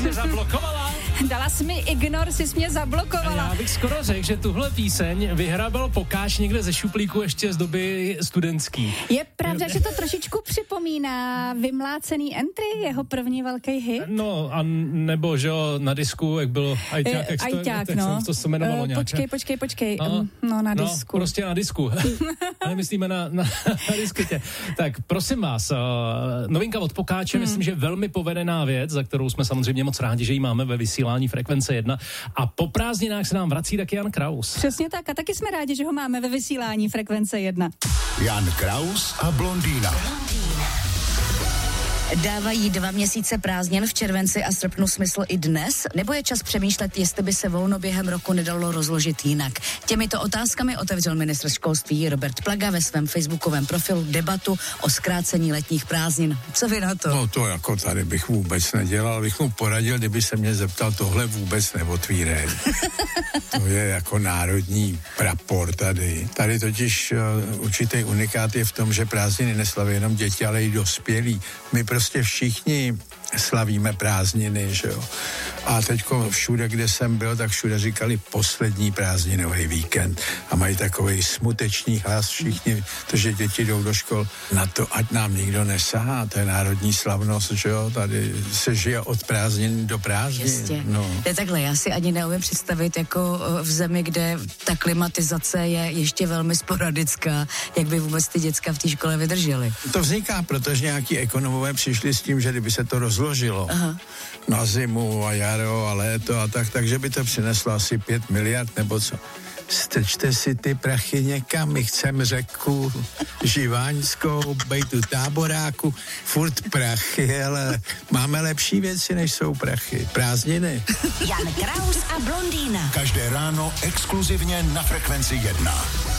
mě zablokovala. Dala jsi mi ignor, jsi mě zablokovala. Já bych skoro řekl, že tuhle píseň vyhrabal Pokáč někde ze šuplíku ještě z doby studentský. Je pravda, že to trošičku připomíná Vymlácený Entry, jeho první velký hit? No, a nebo, že jo, na disku, jak bylo Ajťák, Ajťák, jak to se jmenovalo nějak. Počkej, no na disku. No, prostě na disku. Nemyslíme na disketě. Tak prosím vás, novinka od Pokáče, myslím, že velmi povedená věc, za kterou jsme samozřejmě moc rádi, že ji máme ve vysílání Frekvence 1. A po prázdninách se nám vrací taky Jan Kraus. Přesně tak, a taky jsme rádi, že ho máme ve vysílání Frekvence 1. Jan Kraus a Blondýna. Dávají 2 měsíce prázdnin v červenci a srpnu smysl i dnes? Nebo je čas přemýšlet, jestli by se volno během roku nedalo rozložit jinak? Těmito otázkami otevřel ministr školství Robert Plaga ve svém facebookovém profilu debatu o zkrácení letních prázdnin. Co vy na to? No to jako tady bych vůbec nedělal, bych mu poradil, kdyby se mě zeptal, tohle vůbec neotvírej. To je jako národní prapor tady. Tady totiž určitý unikát je v tom, že prázdniny neslaví jenom děti, ale i dospělí. My prostě všichni slavíme prázdniny, že jo. A teďko všude, kde jsem byl, tak všude říkali poslední prázdninový víkend a mají takový smutečný hlas všichni, protože děti jdou do škol. Na to, ať nám nikdo nesahá, to je národní slavnost, že jo, tady se žije od prázdnin do prázdnin. Jistě. No. To je takhle, já si ani neumím představit, jako v zemi, kde ta klimatizace je ještě velmi sporadická, jak by vůbec ty děcka v té škole vydržely. To vzniká, protože nějaký ekonomové přišli s tím, že kdyby se to rozložilo na zimu a jaro a léto a tak, takže by to přineslo asi 5 miliard nebo co. Strčte si ty prachy někam, my chceme řeku Živáňskou, bejtu Táboráku, furt prachy, ale máme lepší věci, než jsou prachy. Prázdniny. Jan Kraus a Blondýna. Každé ráno exkluzivně na Frekvenci 1.